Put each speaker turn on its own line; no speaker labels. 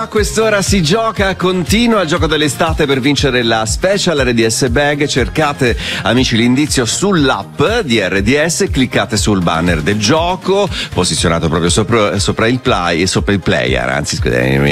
A quest'ora si gioca, continua il gioco dell'estate per vincere la Special RDS Bag. Cercate, amici, l'indizio sull'app di RDS, cliccate sul banner del gioco, posizionato proprio sopra il player, anzi scusate,